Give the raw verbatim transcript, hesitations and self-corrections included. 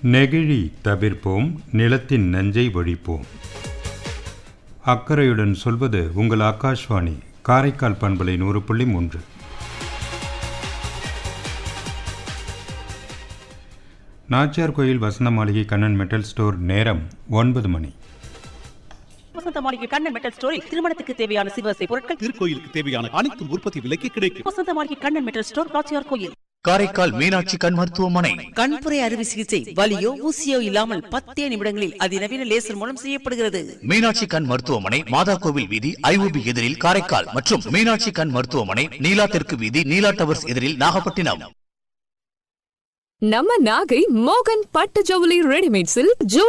நெகிழி தவிர்ப்போம், நிலத்தின் நஞ்சை ஒழிப்போம். அக்கறையுடன் சொல்வது உங்கள் ஆகாஷ்வாணி காரைக்கால் பண்பலை நூறு புள்ளி மூன்று. நாச்சியார் கோயில் வசந்த மாளிகை கண்ணன் மெட்டல் ஸ்டோர். நேரம் ஒன்பது மணி. வசந்த மாளிகை கண்ணன் மெட்டல் ஸ்டோரில் திருமணத்துக்கு தேவையான சிவசை பொருட்கள், திருக்கோயிலுக்கு தேவையான அனைத்து உற்பத்தி விலைக்கு கிடைக்கும். வசந்த மாளிகை கண்ணன் மெட்டல் ஸ்டோர், நாச்சியார் கோயில். காரைக்கால் மீனாட்சி கண் மருத்துவமனை. கண்புரை அறுவை சிகிச்சை வலியோ ஊசியோ இல்லாமல் பத்தே நிமிடங்களில் அதிநவீன லேசர் மூலம் செய்யப்படுகிறது. மீனாட்சி கண் மருத்துவமனை, மாதா கோவில் வீதி, ஐஓபி எதிரில் காரைக்கால் மற்றும் மீனாட்சி கண் மருத்துவமனை, நீலா தெற்கு வீதி, நீலா டவர்ஸ் எதிரில் நாகப்பட்டினம். நம்ம நாகை மோகன் பட்டு ஜவுளி ரெடிமேட்ஸில் ஜூன்